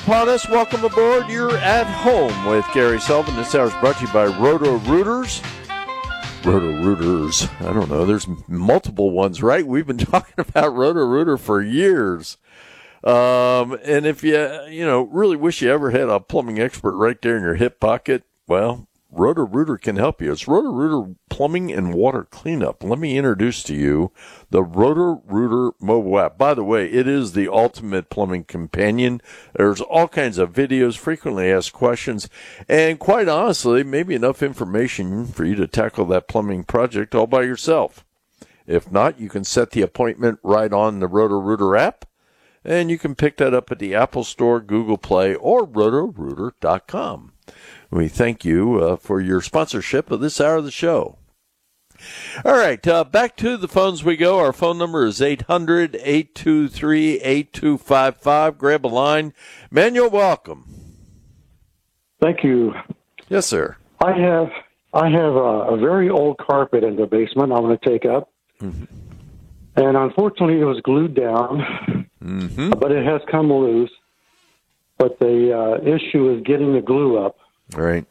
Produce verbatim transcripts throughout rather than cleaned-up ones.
Upon us, welcome aboard. You're at home with Gary Sullivan. This hour is brought to you by Roto-Rooters. Roto-Rooters. I don't know. There's multiple ones, right? We've been talking about Roto-Rooter for years. Um, and if you, you know, really wish you ever had a plumbing expert right there in your hip pocket, well, Roto-Rooter can help you. It's Roto-Rooter Plumbing and Water Cleanup. Let me introduce to you the Roto-Rooter mobile app. By the way, it is the ultimate plumbing companion. There's all kinds of videos, frequently asked questions, and quite honestly, maybe enough information for you to tackle that plumbing project all by yourself. If not, you can set the appointment right on the Roto-Rooter app, and you can pick that up at the Apple Store, Google Play, or roto rooter dot com. We thank you uh, for your sponsorship of this hour of the show. All right, uh, back to the phones we go. Our phone number is eight hundred, eight two three, eight two five five. Grab a line. Manuel, welcome. Thank you. Yes, sir. I have I have a, a very old carpet in the basement I want to take up. Mm-hmm. And unfortunately, it was glued down, mm-hmm. but it has come loose. But the uh, issue is getting the glue up. All right.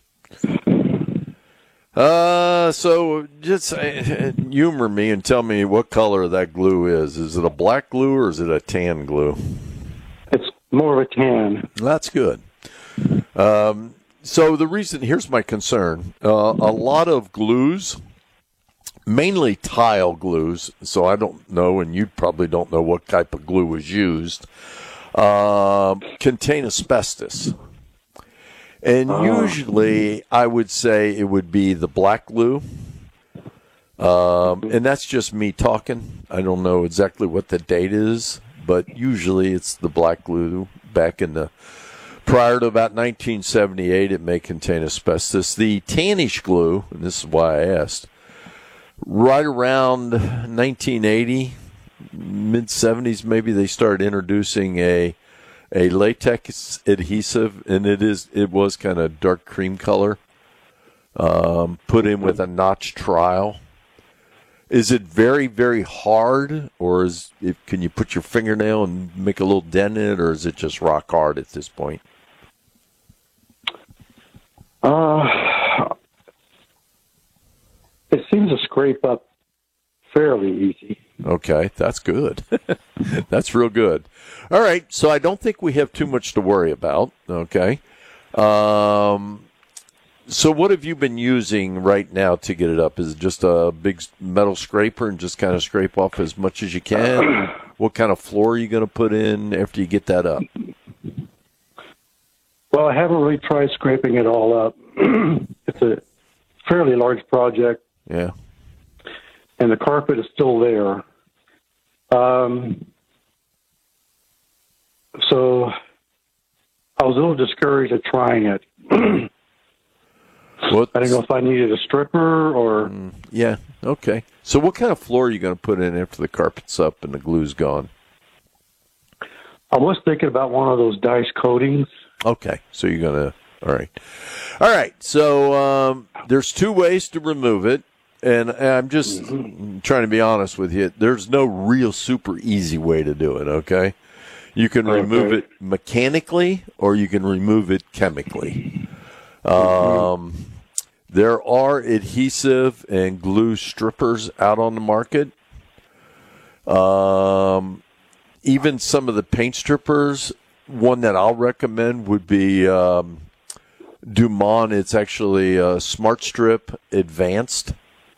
Uh, so just uh, humor me and tell me what color that glue is. Is it a black glue or is it a tan glue? It's more of a tan. That's good. Um, so the reason, here's my concern. Uh, a lot of glues, mainly tile glues, so I don't know, and you probably don't know what type of glue was used, uh, contain asbestos. And oh. usually I would say it would be the black glue. Um, and that's just me talking. I don't know exactly what the date is, but usually it's the black glue. Back in the, prior to about nineteen seventy-eight, it may contain asbestos. The tannish glue, and this is why I asked, right around nineteen eighty, mid seventies, maybe they started introducing a a latex adhesive, and it is it was kind of dark cream color, um, put in with a notch trowel. Is it very, very hard, or is it, can you put your fingernail and make a little dent in it, or is it just rock hard at this point? Uh, it seems to scrape up fairly easy. Okay, that's good. That's real good. All right, so I don't think we have too much to worry about, okay? Um, so what have you been using right now to get it up? Is it just a big metal scraper and just kind of scrape off as much as you can? What kind of floor are you going to put in after you get that up? Well, I haven't really tried scraping it all up. It's a fairly large project. Yeah. And the carpet is still there. Um, so I was a little discouraged at trying it. What? I don't know if I needed a stripper or... Mm, yeah, okay. So what kind of floor are you going to put in after the carpet's up and the glue's gone? I was thinking about one of those dice coatings. Okay, so you're going to... All right. All right, so um, there's two ways to remove it. And I'm just mm-hmm. trying to be honest with you. There's no real super easy way to do it, okay? You can okay. remove it mechanically or you can remove it chemically. Mm-hmm. Um, there are adhesive and glue strippers out on the market. Um, even some of the paint strippers, one that I'll recommend would be um, Dumont. It's actually a Smart Strip Advanced.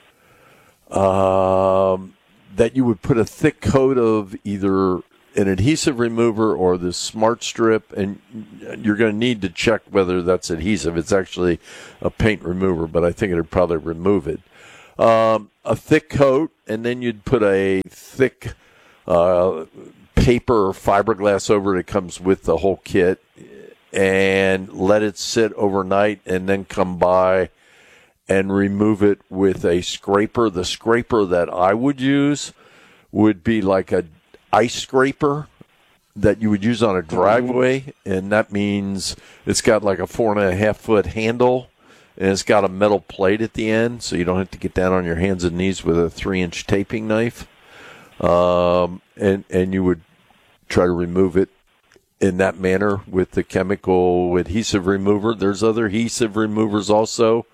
Um, that you would put a thick coat of either an adhesive remover or the Smart Strip, and you're going to need to check whether that's adhesive. It's actually a paint remover, but I think it would probably remove it. Um, a thick coat, and then you'd put a thick uh, paper or fiberglass over it. It comes with the whole kit, and let it sit overnight, and then come by and remove it with a scraper. The scraper that I would use would be like a ice scraper that you would use on a driveway, and that means it's got like a four and a half foot handle, and it's got a metal plate at the end, so you don't have to get down on your hands and knees with a three inch taping knife. Um, and and you would try to remove it in that manner with the chemical adhesive remover. There's other adhesive removers also.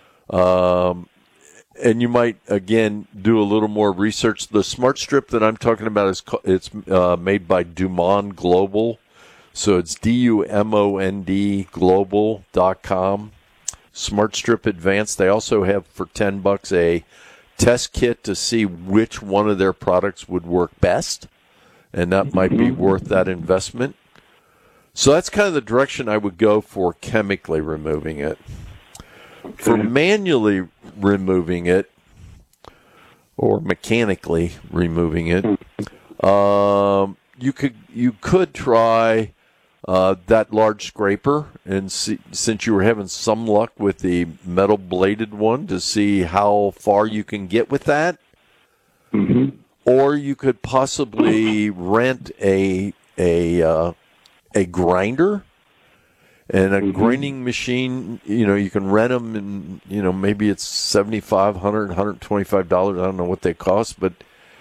Um, and you might, again, do a little more research. The Smart Strip that I'm talking about is it's uh, made by Dumond Global. So it's D U M O N D global dot com. Smart Strip Advanced. They also have for ten bucks a test kit to see which one of their products would work best. And that might be worth that investment. So that's kind of the direction I would go for chemically removing it. Okay. For manually removing it, or mechanically removing it, um, you could you could try uh, that large scraper, and see, since you were having some luck with the metal bladed one, to see how far you can get with that. Mm-hmm. Or you could possibly rent a a uh, a grinder and a mm-hmm. grinding machine. You know, you can rent them, and you know maybe it's seventy-five, one hundred, one hundred twenty-five dollars. I don't know what they cost, but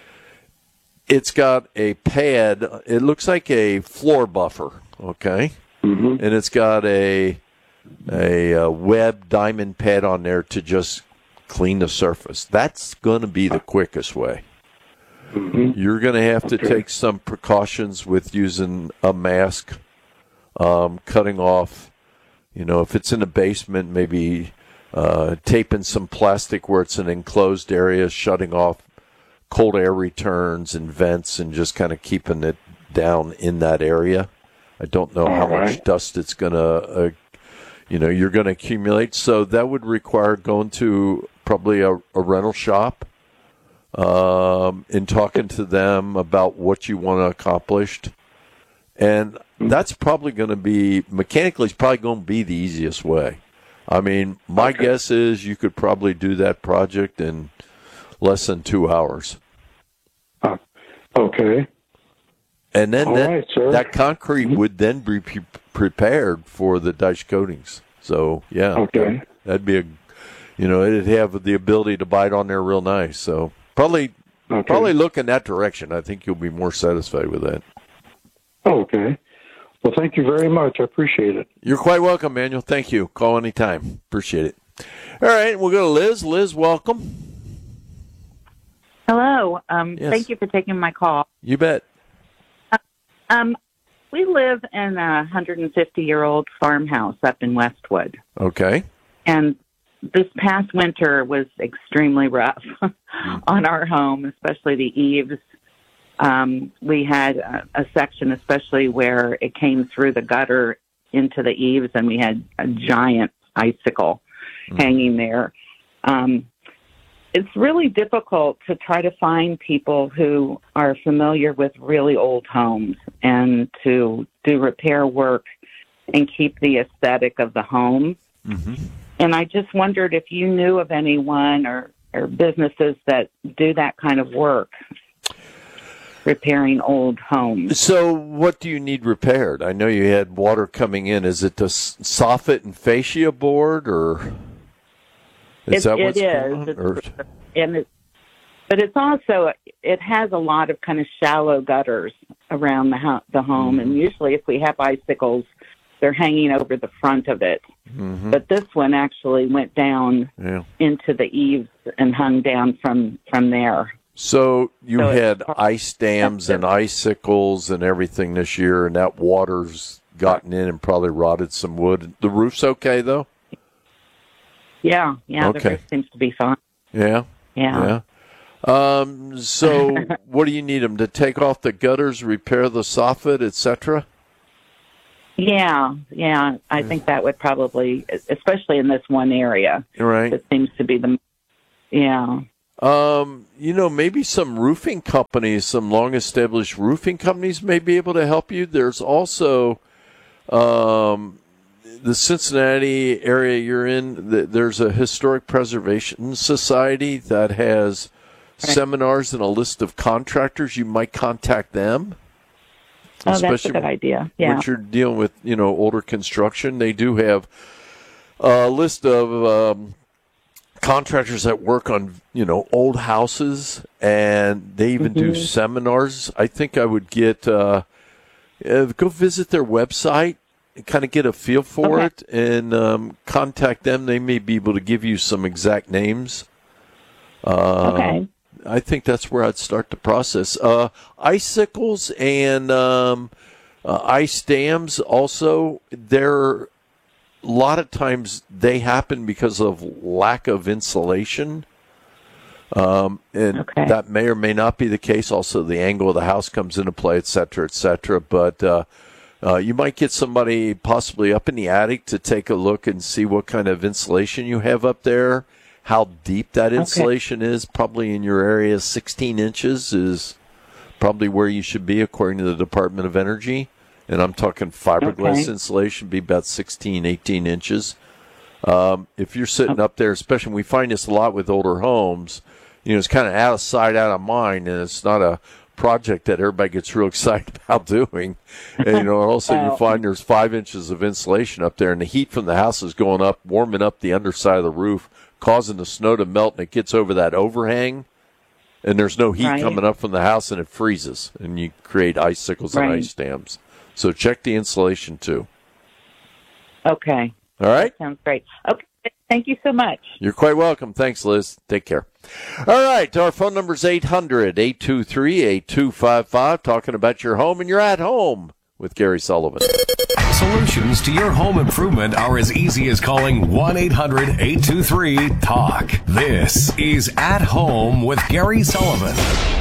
it's got a pad. It looks like a floor buffer, okay, mm-hmm. and it's got a a, a web diamond pad on there to just clean the surface. That's going to be the quickest way. Mm-hmm. You're going to have to okay. take some precautions with using a mask, um, cutting off, you know, if it's in a basement, maybe uh, taping some plastic where it's an enclosed area, shutting off cold air returns and vents, and just kind of keeping it down in that area. I don't know All how right. much dust it's going to, uh, you know, you're going to accumulate. So that would require going to probably a, a rental shop. Um, in talking to them about what you want accomplished. And that's probably going to be, mechanically, it's probably going to be the easiest way. I mean, my okay. guess is you could probably do that project in less than two hours. Uh, okay. And then All that, right, sir. that concrete mm-hmm. would then be pre- prepared for the Dyche coatings. So, yeah, okay. that'd be a, you know, it'd have the ability to bite on there real nice. So, Probably, okay. probably look in that direction. I think you'll be more satisfied with that. Okay. Well, thank you very much. I appreciate it. You're quite welcome, Manuel. Thank you. Call anytime. Appreciate it. All right, we'll go to Liz. Liz, welcome. Hello. Um, yes. Thank you for taking my call. You bet. Uh, um, we live in a one hundred fifty-year-old farmhouse up in Westwood. Okay. And this past winter was extremely rough on our home, especially the eaves. Um, we had a, a section, especially where it came through the gutter into the eaves, and we had a giant icicle mm. hanging there. Um, it's really difficult to try to find people who are familiar with really old homes and to do repair work and keep the aesthetic of the home. Mm-hmm. And I just wondered if you knew of anyone or, or businesses that do that kind of work, repairing old homes. So what do you need repaired? I know you had water coming in. Is it the soffit and fascia board, or is it, that what's it going is. on? It's, Or? and it, but it's also, it has a lot of kind of shallow gutters around the, ho- the home. Mm-hmm. And usually if we have icicles, they're hanging over the front of it. Mm-hmm. But this one actually went down yeah. into the eaves and hung down from, from there. So you so had ice dams and icicles and everything this year, and that water's gotten in and probably rotted some wood. The roof's okay, though? Yeah, yeah, okay. The roof seems to be fine. Yeah? Yeah. yeah. Um, so what do you need them to take off the gutters, repair the soffit, et cetera? Yeah, yeah. I think that would probably, especially in this one area. Right. It seems to be the, yeah. Um, you know, maybe some roofing companies, some long-established roofing companies may be able to help you. There's also um, the Cincinnati area you're in. There's a Historic Preservation Society that has right. seminars and a list of contractors. You might contact them. Oh, that's a good idea. Yeah. When you're dealing with, you know, older construction, they do have a list of um, contractors that work on, you know, old houses, and they even mm-hmm. do seminars. I think I would get, uh, uh, go visit their website and kind of get a feel for Okay. it, and um, contact them. They may be able to give you some exact names. Uh, Okay. I think that's where I'd start the process. Uh, icicles and um, uh, ice dams also, they're a lot of times they happen because of lack of insulation. Um, and Okay. that may or may not be the case. Also, the angle of the house comes into play, et cetera, et cetera. But uh, uh, you might get somebody possibly up in the attic to take a look and see what kind of insulation you have up there. How deep that insulation is, probably in your area, sixteen inches is probably where you should be according to the Department of Energy. And I'm talking fiberglass Okay. insulation, be about sixteen, eighteen inches. Um, if you're sitting up there, especially we find this a lot with older homes, you know, it's kind of out of sight, out of mind, and it's not a project that everybody gets real excited about doing. And, you know, all of a sudden you Well- find there's five inches of insulation up there, and the heat from the house is going up, warming up the underside of the roof, causing the snow to melt, and it gets over that overhang, and there's no heat Right. coming up from the house, and it freezes, and you create icicles and Right. ice dams. So check the insulation, too. Okay. All right? Sounds great. Okay. Thank you so much. You're quite welcome. Thanks, Liz. Take care. All right. Our phone number is eight hundred, eight two three, eight two five five. Talking about your home, and you're at home with Gary Sullivan. Solutions to your home improvement are as easy as calling one eight hundred, eight two three, talk. This is At Home with Gary Sullivan.